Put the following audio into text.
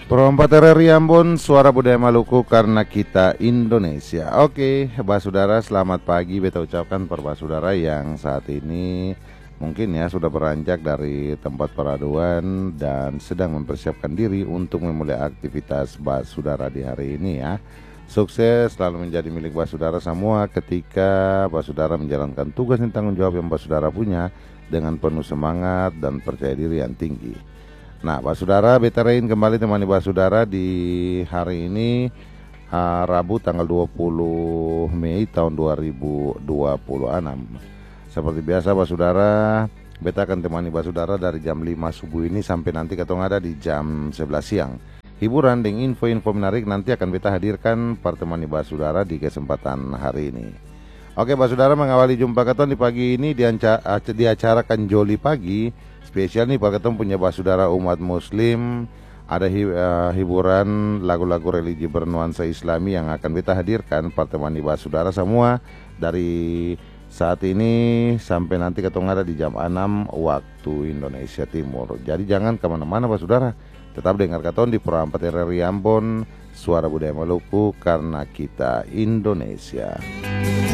Perompat RRI Ambon, suara budaya Maluku karena kita Indonesia. Oke, Basudara, selamat pagi. Beta ucapkan per Basudara yang saat ini mungkin ya sudah beranjak dari tempat peraduan dan sedang mempersiapkan diri untuk memulai aktivitas Basudara di hari ini ya. Sukses selalu menjadi milik Basudara semua ketika Basudara menjalankan tugas dan tanggung jawab yang Basudara punya dengan penuh semangat dan percaya diri yang tinggi. Nah, Basudara, beta Rein kembali temani Basudara di hari ini, Rabu tanggal 20 Mei tahun 2026. Seperti biasa Basudara, beta akan temani Basudara dari jam 5 subuh ini sampai nanti ketong ada di jam 11 siang. Hiburan dan info-info menarik nanti akan beta hadirkan pertemani Basudara di kesempatan hari ini. Oke Basudara, mengawali jumpa ketong di pagi ini di acara Kanjoli Pagi. Spesial nih Pak Ketum punya Basudara umat muslim. Ada hiburan lagu-lagu religi bernuansa islami yang akan kita hadirkan pertemuan di Basudara semua dari saat ini sampai nanti ketemu ada di jam 6 waktu Indonesia Timur. Jadi jangan kemana-mana Basudara, tetap dengar Ketum di Perompat RRI Ambon, suara budaya Maluku karena kita Indonesia.